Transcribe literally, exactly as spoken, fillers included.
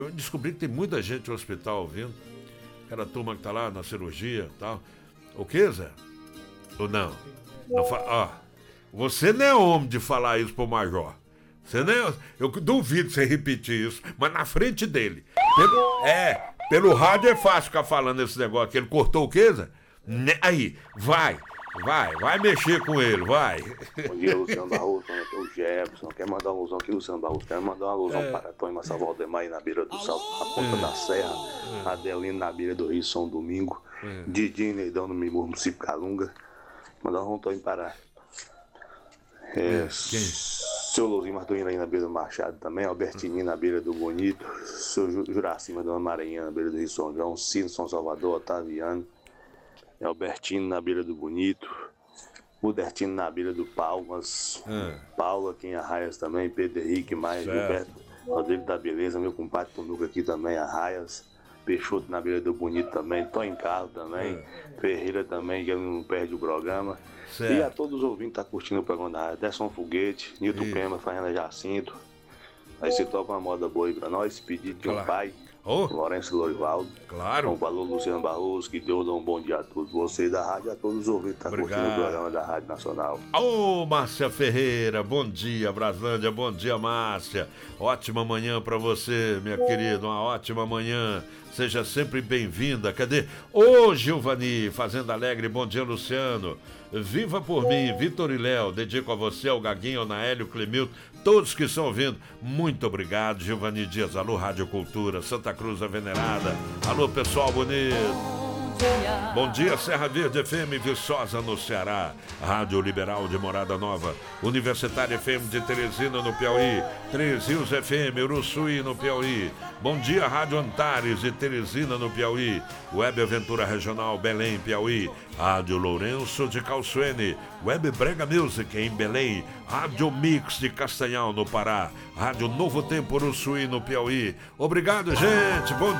Eu descobri que tem muita gente no hospital ouvindo. Aquela turma que tá lá na cirurgia e tal. O que, Zé? Ou não? Não fa... Ó, você não é homem de falar isso pro major. Você nem... Eu duvido você repetir isso, mas na frente dele. Pelo... É, pelo rádio é fácil ficar falando esse negócio aqui. Ele cortou o quê, Zé? Aí, vai, vai, vai mexer com ele, vai. Bom dia, Luciano Barroso, aqui é o Jefferson. Quer mandar uma alusão aqui, Luciano Barroso? Quero mandar uma alusão é. para Tony Massa Valdemar aí na beira do Salto, na ponta é. da Serra. É. Adelino na beira do Rio São Domingo. É. Didi Neidão no município Calunga. Mandar um Tony para. É, Quem? Seu Lourinho Martins aí na beira do Machado também, Albertininho na beira do Bonito, seu Juracima Dona Maranhã na beira do Rio São João, Cino São Salvador, Otaviano, Albertino na beira do Bonito, Budertino na beira do Palmas, é. Paulo aqui em Arraias também, Pedro Henrique, Maia, Gilberto, Rodrigo da Beleza, meu compadre Tunuca aqui também, Arraias, Peixoto na beira do Bonito também, Tony Carlos também, é. Ferreira também, que ele não perde o programa. Certo. E a todos os ouvintes que estão tá curtindo o programa da rádio, Desson Foguete, Nilton Pema, Fernanda Jacinto. Aí você toca uma moda boa aí pra nós, pedido de claro. um pai, oh. Lourenço Lorivaldo. Claro. Com o valor Luciano Barroso, que Deus dá um bom dia a todos vocês da rádio, a todos os ouvintes que estão tá curtindo o programa da Rádio Nacional. Ô, Márcia Ferreira, bom dia, Braslândia, bom dia, Márcia. Ótima manhã pra você, minha querida, uma ótima manhã. Seja sempre bem-vinda. Cadê? Ô, Gilvani, Fazenda Alegre, bom dia, Luciano. Viva por mim, Vitor e Léo. Dedico a você, ao Gaguinho, ao Naélio, Clemilton, todos que estão ouvindo. Muito obrigado, Gilvani Dias. Alô, Rádio Cultura, Santa Cruz, a Venerada. Alô, pessoal bonito. Bom dia, Serra Verde F M, Viçosa, no Ceará. Rádio Liberal de Morada Nova. Universitária F M de Teresina, no Piauí. Três Rios F M, Uruçuí, no Piauí. Bom dia, Rádio Antares de Teresina, no Piauí. Web Aventura Regional, Belém, Piauí. Rádio Lourenço de Calçoene. Web Brega Music, em Belém. Rádio Mix de Castanhal, no Pará. Rádio Novo Tempo, Uruçuí, no Piauí. Obrigado, gente. Bom